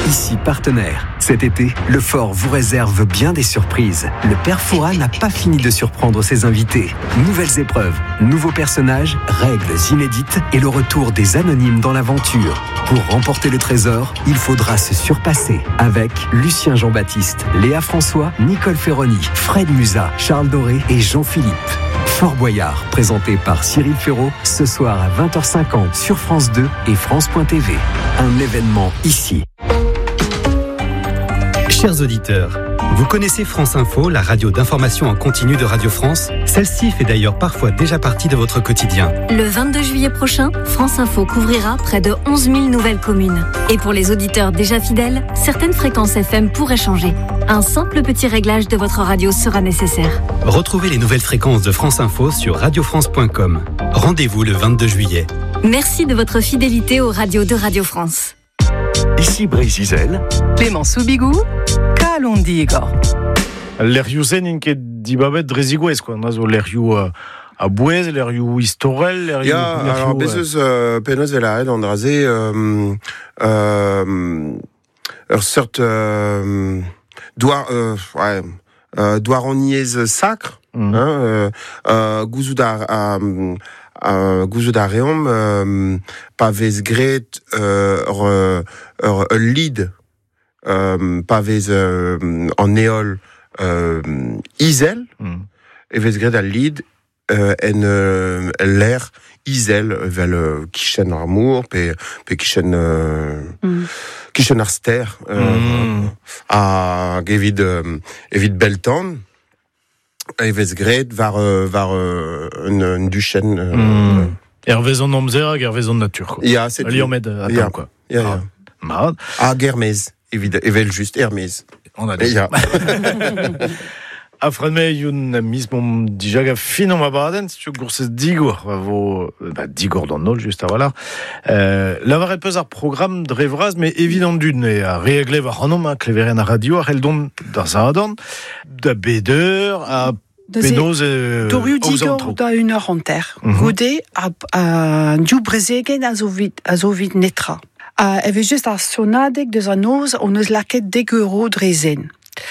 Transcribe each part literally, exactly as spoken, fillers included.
ici partenaire. Cet été, le fort vous réserve bien des surprises. Le père Fouras n'a pas fini de surprendre ses invités. Nouvelles épreuves, nouveaux personnages, règles inédites et le retour des anonymes dans l'aventure. Pour remporter le trésor, il faudra se surpasser avec Lucien Jean-Baptiste, Léa François, Nicole Ferroni, Fred Musa, Charles Doré et Jean-Philippe. Fort Boyard, présenté par Cyril Ferraud, ce soir à vingt heures cinquante sur France deux et France point T V. Un événement ici. Chers auditeurs, vous connaissez France Info, la radio d'information en continu de Radio France? Celle-ci fait d'ailleurs parfois déjà partie de votre quotidien. Le vingt-deux juillet prochain, France Info couvrira près de onze mille nouvelles communes. Et pour les auditeurs déjà fidèles, certaines fréquences F M pourraient changer. Un simple petit réglage de votre radio sera nécessaire. Retrouvez les nouvelles fréquences de France Info sur radio france point com. Rendez-vous le vingt-deux juillet. Merci de votre fidélité aux radios de Radio France. Ici Brézizel. Clémence Soubigou, Kalondigo. L'eriu zen inket dibabet drezigouez, quoi. Nazo l'eriu a Bouez, l'eriu Istorel, l'eriu... Ja, alors, bezuz uh, penaos vela ed an draze, euh, euh, ur sort euh, douar, euh, ouais, euh, douar an niez sacre, mm. hein, euh, euh, gouzout ar, euh, euh, gouzout ar reom, euh, pa vez gret euh, ur, ur, ur lead, euh, pa vez euh, an eol euh, izel, mm. e vez gret al lead, Euh, en euh, l'air izel vel euh, kichen ar mour pe pe kichen euh, mm. kichen ar ster euh, mm. a gevid euh, evit beltan evez gret var euh, var euh, un, un duchen euh, mm. Hervezon amzer hervezon nature, quoi. Ya, c'est Liomed à ya, quoi. Ya, ya. Ah, a Germez evit evel juste Hermès. On a dit. Ya. Afranme yun mis mom dijaga finom a baden, tu gourses digor, vo bah digor dans nol juste à voilà. Euh, la varet peus ar programme drevraz, mais évident d'une et a réglé va hanom a cleveren a radio a reldon da zadon, da beder a penaos e Dorioù digor da une heure en terre. Gode a, a diou brezegen a zo vid, a zo vid netra. A eve just ar sonadeg deus an oz on eus laket deg euro drezen.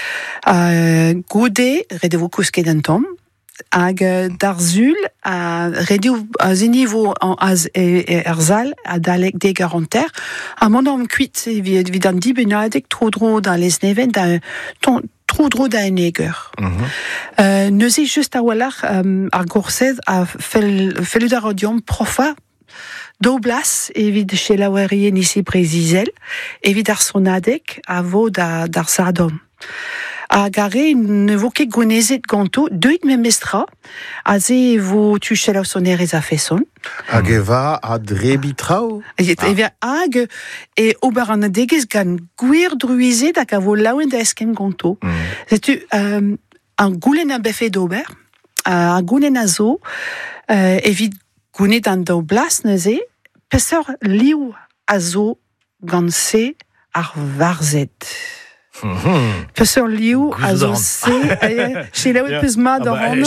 Uh, gode redevo kousket an tom hag uh, d'Arzul a uh, redevo a zenivo an az e, e erzal a dalek deg an ter a mandam kuit vid, vid an dibenadek tro dro da les neven da ton tro dro da en eger. Mm-hmm. uh, neuze just a walar um, ar gorsed a fel, felud a radiom profa do blas evit che laouerien ici Brézizel evit ar sonadek a vo da, d'ar sadom. A gare ne vo ket gonezet ganto, deuit memestra, a ze vo tu chelaou sonerez a feson. Hag eva a drebitrao. Eve hag e ober an adegez gant gwir druizet hag a vo laouen da eskem ganto. Mm. Zetu, um, an goulen a befe d'ober, a goulen a zo, uh, evit gounet an do blas neuze, peseur liou a zo gant se ar varzet. Mm-hmm. Peseur liou a zo se chez la oued peus mat ar an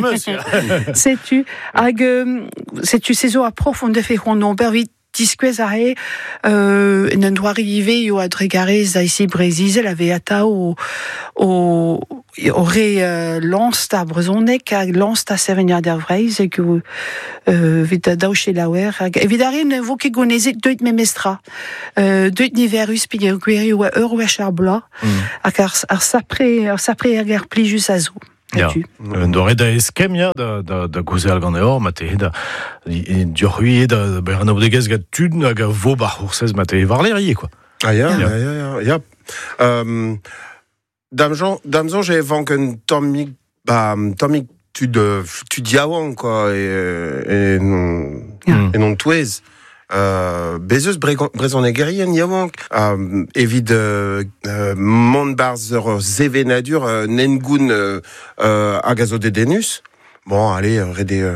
setu hag setu sezo a profonde fe c'hoant ober vit diskwez a he euh, en an doari ive yo a dregarez a ici Brézizel a veata o o o re euh, lans ta brezonek hag lans ta seveniad ar vreiz hag euh, vit a daou che laouer hag evit a re ne vo ket gonezet deuit memestra euh, deuit niverus pe eo gweri oa eur wech ar bla mm. hag ar, ar sapre ar sapre hag ar pli jus a zo. Ja, dore da eskem ya da da da goze al gant eo mate da diorhuie da ber an obdegez gat tud hag a vo bar hoursez mate varlerie, quoi. Ah ya, ya, ya, ya, ya. Euh, Damjon, damjon j'ai vanken tomik, bah, tomik tu de, tu diawant, quoi, et, et non, yeah. et non touez. Euh, bezeus brezon egerien yaouank euh, evit euh, euh, mont barz ur zevenadur euh, nengoun euh, euh, hag a zo dedenus. Bon, allez, rede, euh,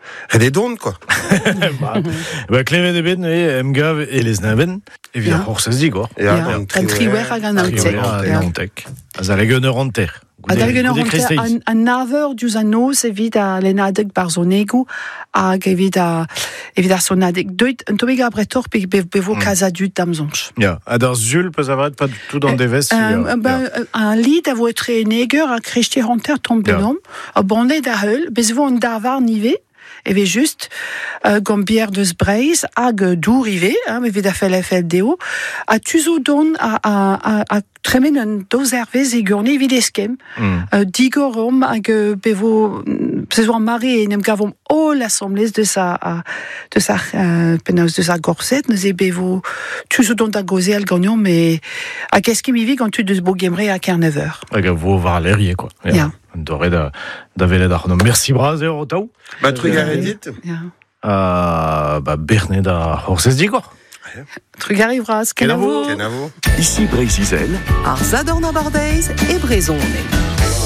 Et des dons, quoi. bah, bah, Clément de Ben et M Gav et les Naven. Évidemment, Ja. ça se dit, quoi. Ja, Ja, dan en triwer hag an Triwer Nantek. a Ja. Nantek. Az a legeunner an ter. A da gant an an naver diouz an noz evit a lenadeg barzonegou hag evit a evit a sonadeg deut un tobeg a bretor pe be- bevo kazadut damzonch. Ja, a dar Zul peus avaret pas du tout dans des vestes. Euh, ben, un lid a vo etre neger a krechti hanter tombenom a bandet a heul bezvo an darvar nive evit just uh, gant bier deus breiz hag dour ive, hein, evit a fel F L D O, a tuzo don a, a, a, a tremen un doz ervez e gurne evit eskem, Mm. uh, digorom hag uh, bevo, se zo an mare en em gavom o l'assemblez de sa, uh, de sa, uh, penaos de sa gorset, neuze bevo tuzo don da goze al gagnon, mais hag eskem ivi gant tu deus bo gemre a kernever. Hag a vo var l'errier, quoi. Ja. Dore da, da velet ar nom. Merci braz eo o taou. Bah, truc à Reddit. Ja. Uh, bah, bernet da horsez di, quoi. Trug arrivras, ken a vo. Ken a vo. Ici Brésil, Ar Zadorn a Bardeiz e Brezhoneg.